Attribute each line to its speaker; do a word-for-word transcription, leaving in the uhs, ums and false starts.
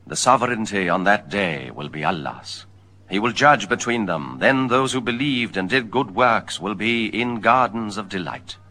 Speaker 1: The sovereignty on that day will be Allah's. He will judge between them. Then those who believed and did good works will be in gardens of delight.